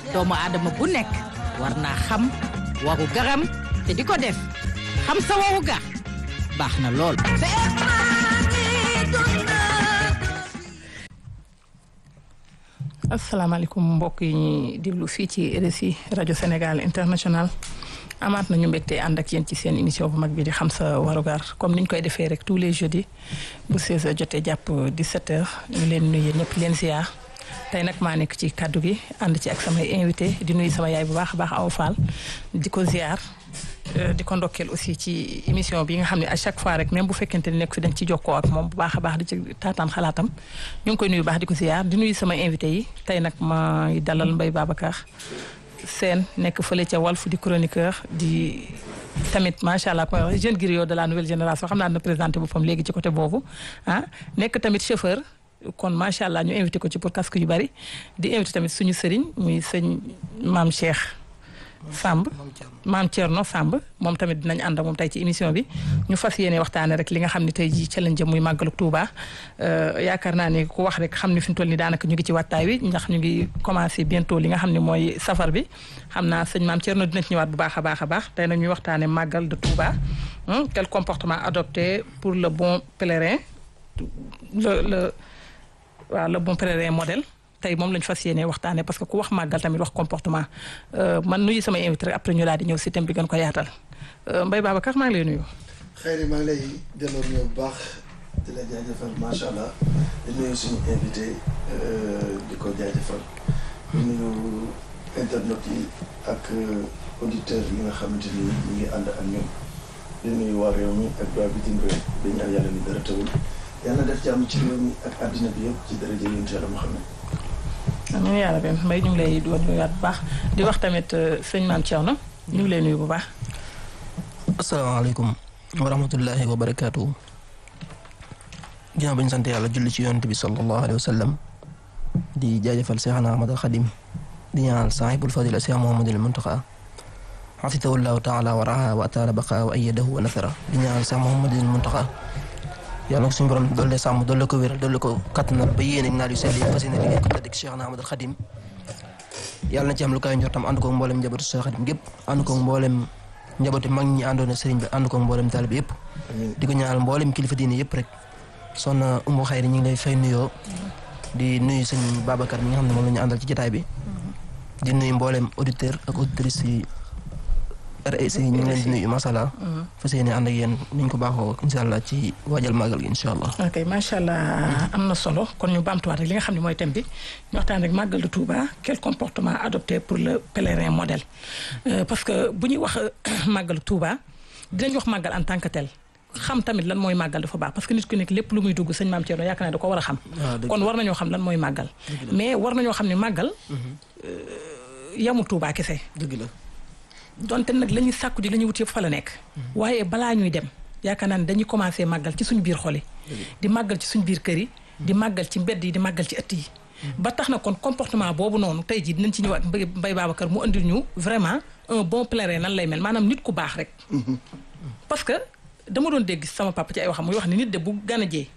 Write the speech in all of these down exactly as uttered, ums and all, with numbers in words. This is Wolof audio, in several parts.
doomu aadama bu nekk war naa xam waru garam te di ko def xam sa waru gar baax na lool. asalaamaaleykum mbokk yi ñuy déglu fii ci R S I rajo Sénégal international amaat nañu mbégte ànd ak yéen ci seen émission bu mag bi di xam sa warugar comme ni ñu koy defee rek tous les jeudis bu seize heures jotee jàpp dix-sept heures ñu leen nuyu ñëpp leen ziar tey nag maa nekk ci kaddu gi ànd ci ak samay invité di nuyu sama yaay bu baax a baax Awa Fall di ko ziar di ko ndokkeel aussi ci émission bi nga xam ne à chaque fois rek même bu fekkente ni nekk fi dañ ci jokkoo ak moom bu baax a baax di ci taataan xalaatam ñu ngi koy nuyu baax di ko ziar di nuyu sama invité yi tey nag ma dalal Mbaye Babacar Sène nekk fële ca Walf di chroniqueur di tamit macha allah jeune griot de la nouvelle génération xam naa na présenté boppam léegi ci côté boobu ah nekk tamit chauffeur kon macha allah ñu invité ko ci pour casque yu bari di invité tamit suñu sëriñ muy sëñ maam Cheikh Samb maam Thierno Samb moom tamit dinañ ànd ak moom tey ci émission bi ñu fas yéene waxtaane rek li nga xam ne tey jii ca lañ jëm muy màggalu Touba yaakaar naa ne ku wax rek xam ne fi mu toll nii daanaka ñu ngi ci wattaay wi ndax ñu ngi commencé bientôt li nga xam ne mooy safar bi xam naa sëñ maam Thierno dina ci ñëwaat bu baax a baax a baax tey nag ñuy waxtaane màggal de Touba quel comportement adopté pour le bon pèlerin le le waaw le bon pèlerin modèle tey moom lañu fas yéene waxtaanee parce que ku wax màggal tamit wax comportement man nuyu sama invité rek après ñu daal di ñëw si thème bi gën ko yaatal Mbaye Babacar maa ngi lay nuyu. xëy na maa ngi lay delloo nuyu bu baax di la jaajëfal macha allah di nuyu suñu invité di ko jaajëfal di nuyu internet yi ak auditeurs yi nga xamante ni ñu ngi ànd ak ñoom di nuyu waa réew mi ak waa bitim réew di ñaan yàlla ni dara tawul yàlla def jàmm ci réew mi ak àddina bi yëpp ci daraja yi incha allah Muhammad. ñu ngi yàlla benn Mbaye ñu ngi lay doon nuyuwaat bu baax di wax tamit sëñ Maam Thierno ñu ngi lay nuyu bu baax. asalaamaaleykum wa rahmatullahi wa barakaatu. ginnaaw ba ñu sant yàlla julli ci yonent bi sallallahu alayhi wa sallam di jaajëfal Seexna Ahmad al Xadim di ñaanal saaxibul fadila Seex Muhammadul Muntaxa xafidahullahu taala wa raha wa ataala baqa wa ayyadahu wa nasara di ñaanal Seex Muhammadul Muntaxa yàlla na ko suñu borom doole sàmm doole ko wéral doole ko kattanal ba yéene naal yu sell yi fas yéene liggéey ko tëdd Seexna Ahmad al Xadim yàlla na ci am lu kaay njortam ànd ko mboolem njabootu Seex Xadim gépp ànd ko mboolem njabootu mag ñi àndoon ak sëriñ bi ànd ko mboolem taalibe yëpp di ko ñaanal mboolem kilifa diine yëpp rek soxna Umu Xayri ñu ngi lay fay nuyoo di nuyu sëñ Babacar mi nga xam ne moom la ñu àndal ci jotaay bi di nuyu mboolem auditeur ak auditrice yi R S I ñu ngi leen di nuyu macha allah. fas yéene ànd ak yéen ni ñu ko baaxoo incha allah ci waajal màggal gi incha allah. ok macha allah am na solo kon ñu baamtuwaat rek li nga xam ne mooy thème bi ñu waxtaan rek màggal de Touba quel comportement adopté pour le pèlerin modèle. parce que bu ñuy wax màggal Touba dinañ wax màggal en tant que tel xam tamit lan mooy màggal dafa baax parce que nit ku nekk lépp lu muy dugg sëñ Maam Thierno yaakaar naa da ko war a xam. kon war nañoo xam lan mooy màggal. mais war nañoo xam ne màggal. yamul Touba kese. dëgg la. donte nag la ñuy sàkku di la ñuy wut yëpp fa la nekk. waaye balaa ñuy dem yaakaar naa ne dañuy commencé màggal ci suñu biir xol yi. di màggal ci suñu biir kër yi. di màggal ci mbedd yi di màggal ci ëtt yi. ba tax na kon comportement boobu noonu tey jii dinañ ci ñëwaat Mbaye Babacar mu andil ñu vraiment un bon pèlerin nan lay mel maanaam nit ku baax rek. parce que dama doon dégg sama papa ci ay waxam muy wax ni nit de bu gën a jee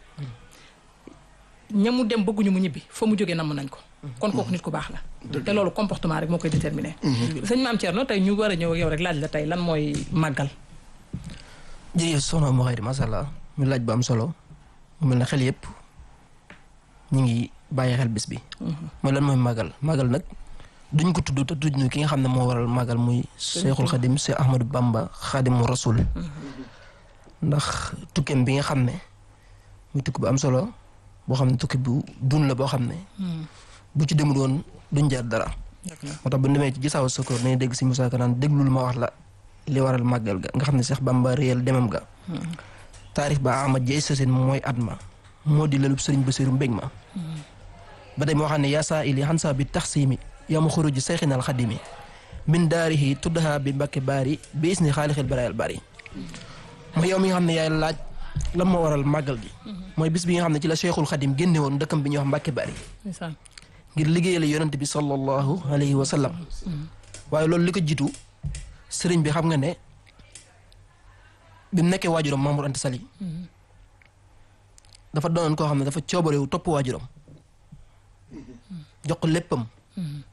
ñamu dem bëgguñu mu ñibbi fa mu jógee namm nañ ko. kon kooku nit ku baax la. te loolu comportement rek moo koy déterminer. sëñ Maam Thierno tey ñu war a ñëw ak yow rek laaj la tey lan mooy màggal. jërëjëf soxna Umu Xayri macha allah mu laaj bu am solo mu mel ne xel yëpp ñu ngi bàyyi xel bis bi. mooy lan mooy màggal màggal nag duñ ko tudd te tudd ñu ki nga xam ne moo waral màggal muy Seexul Xadim Seex Ahmadu Bamba Xadimu Rasul. ndax tukkeem bi nga xam ne muy tukki bu am solo boo xam ne tukki bu dun la boo xam ne. bu ci demul woon duñ jaar dara. moo tax bu ñu demee ci gisaaw Sokor dañuy dégg si Moussa Ka naan déglul ma wax la li waral màggal ga nga xam ne Seex Bamba réel demam ga. taarix ba ama jey sasin mooy at ma moo di lelub sëriñ Basiru mbég ma. ba tey moo xam ne yaa saa ili xansa bi taxsimi yaa ma xuruji sayxinal xadimi min daarihi tuddaha bi Mbakke baari bi isni xaalixil barayal bari mooy yow mi nga xam ne yaay laaj lan moo waral màggal gi. mooy bis bi nga xam ne ci la Cheikhul Xadim génne woon dëkkam bi ñuy wax Mbakke bari ngir liggéeyale yonent bi sallallahu alayhi wa sallam. waaye loolu li ko jiitu sëriñ bi xam nga ne bi mu nekkee waajuram Mamour Anta Sali dafa doonoon koo xam ne dafa coobarewu topp waajuram jox ko léppam